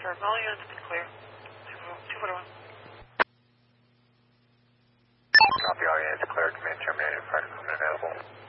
confirm. All units have been clear. 241. Copy, all units clear. Command terminated. Fire equipment available.